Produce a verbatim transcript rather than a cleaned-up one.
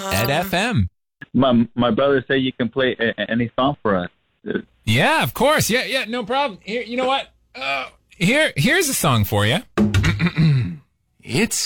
Ed F M. My my brother said you can play a, any song for us. Yeah, of course. Yeah, yeah, no problem. Here, you know what? Uh, here, here's a song for you. It's